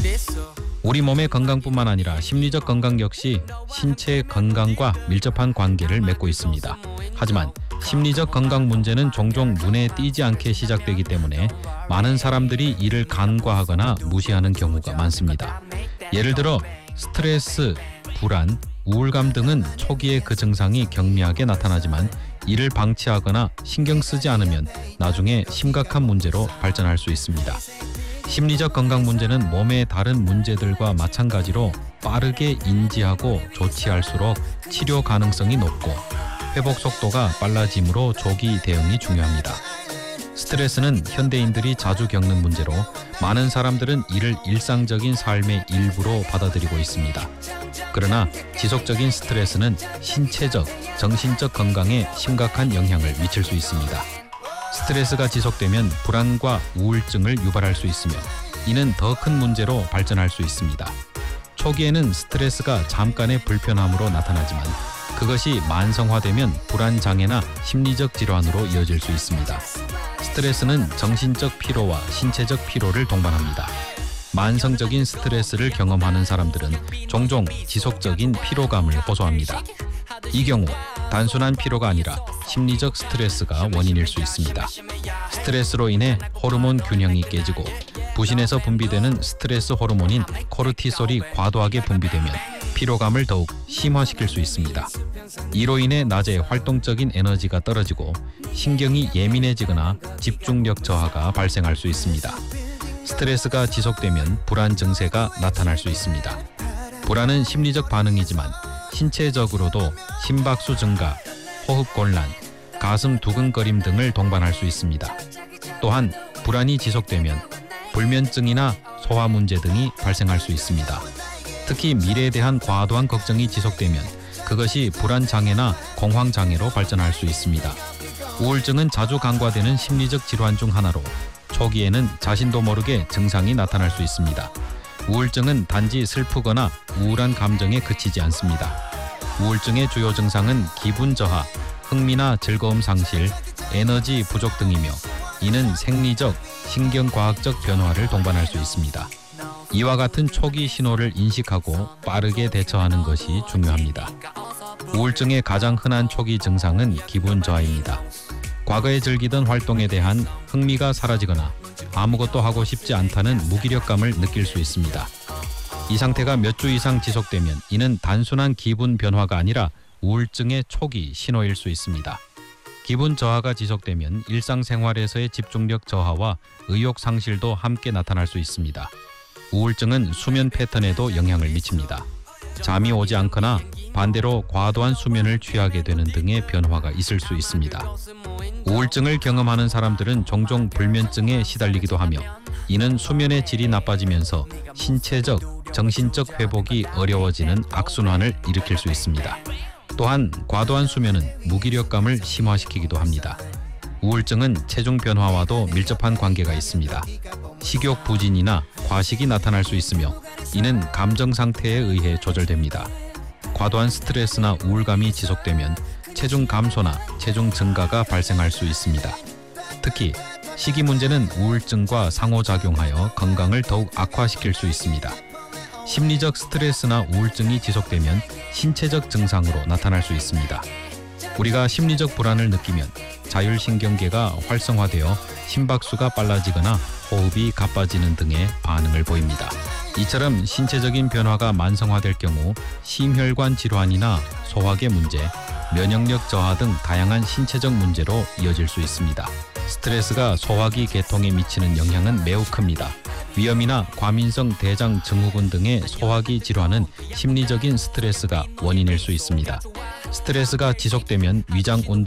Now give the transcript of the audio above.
우리 몸의 건강뿐만 아니라 심리적 건강 역시 신체 건강과 밀접한 관계를 맺고 있습니다. 하지만 심리적 건강 문제는 종종 눈에 띄지 않게 시작되기 때문에 많은 사람들이 이를 간과하거나 무시하는 경우가 많습니다. 예를 들어 스트레스, 불안, 우울감 등은 초기에 그 증상이 경미하게 나타나지만 이를 방치하거나 신경 쓰지 않으면 나중에 심각한 문제로 발전할 수 있습니다. 심리적 건강 문제는 몸의 다른 문제들과 마찬가지로 빠르게 인지하고 조치할수록 치료 가능성이 높고 회복 속도가 빨라지므로 조기 대응이 중요합니다. 스트레스는 현대인들이 자주 겪는 문제로 많은 사람들은 이를 일상적인 삶의 일부로 받아들이고 있습니다. 그러나 지속적인 스트레스는 신체적, 정신적 건강에 심각한 영향을 미칠 수 있습니다. 스트레스가 지속되면 불안과 우울증을 유발할 수 있으며 이는 더 큰 문제로 발전할 수 있습니다. 초기에는 스트레스가 잠깐의 불편함으로 나타나지만 그것이 만성화되면 불안장애나 심리적 질환으로 이어질 수 있습니다. 스트레스는 정신적 피로와 신체적 피로를 동반합니다. 만성적인 스트레스를 경험하는 사람들은 종종 지속적인 피로감을 호소합니다. 이 경우 단순한 피로가 아니라 심리적 스트레스가 원인일 수 있습니다. 스트레스로 인해 호르몬 균형이 깨지고 부신에서 분비되는 스트레스 호르몬인 코르티솔이 과도하게 분비되면 피로감을 더욱 심화시킬 수 있습니다. 이로 인해 낮에 활동적인 에너지가 떨어지고 신경이 예민해지거나 집중력 저하가 발생할 수 있습니다. 스트레스가 지속되면 불안 증세가 나타날 수 있습니다. 불안은 심리적 반응이지만 신체적으로도 심박수 증가, 호흡 곤란, 가슴 두근거림 등을 동반할 수 있습니다. 또한 불안이 지속되면 불면증이나 소화 문제 등이 발생할 수 있습니다. 특히 미래에 대한 과도한 걱정이 지속되면 그것이 불안장애나 공황장애로 발전할 수 있습니다. 우울증은 자주 간과되는 심리적 질환 중 하나로 초기에는 자신도 모르게 증상이 나타날 수 있습니다. 우울증은 단지 슬프거나 우울한 감정에 그치지 않습니다. 우울증의 주요 증상은 기분 저하, 흥미나 즐거움 상실, 에너지 부족 등이며 이는 생리적, 신경과학적 변화를 동반할 수 있습니다. 이와 같은 초기 신호를 인식하고 빠르게 대처하는 것이 중요합니다. 우울증의 가장 흔한 초기 증상은 기분 저하입니다. 과거에 즐기던 활동에 대한 흥미가 사라지거나 아무것도 하고 싶지 않다는 무기력감을 느낄 수 있습니다. 이 상태가 몇 주 이상 지속되면 이는 단순한 기분 변화가 아니라 우울증의 초기 신호일 수 있습니다. 기분 저하가 지속되면 일상생활에서의 집중력 저하와 의욕 상실도 함께 나타날 수 있습니다. 우울증은 수면 패턴에도 영향을 미칩니다. 잠이 오지 않거나 반대로 과도한 수면을 취하게 되는 등의 변화가 있을 수 있습니다. 우울증을 경험하는 사람들은 종종 불면증에 시달리기도 하며 이는 수면의 질이 나빠지면서 신체적, 정신적 회복이 어려워지는 악순환을 일으킬 수 있습니다. 또한 과도한 수면은 무기력감을 심화시키기도 합니다. 우울증은 체중 변화와도 밀접한 관계가 있습니다. 식욕 부진이나 과식이 나타날 수 있으며 이는 감정 상태에 의해 조절됩니다. 과도한 스트레스나 우울감이 지속되면 체중 감소나 체중 증가가 발생할 수 있습니다. 특히 식이 문제는 우울증과 상호작용하여 건강을 더욱 악화시킬 수 있습니다. 심리적 스트레스나 우울증이 지속되면 신체적 증상으로 나타날 수 있습니다. 우리가 심리적 불안을 느끼면 자율신경계가 활성화되어 심박수가 빨라지거나 호흡이 가빠지는 등의 반응을 보입니다. 이처럼 신체적인 변화가 만성화될 경우 심혈관 질환이나 소화계 문제, 면역력 저하 등 다양한 신체적 문제로 이어질 수 있습니다. 스트레스가 소화기 계통에 미치는 영향은 매우 큽니다. 위염이나 과민성 대장 증후군 등의 소화기 질환은 심리적인 스트레스가 원인일 수 있습니다. 스트레스가 지속되면 위장 온도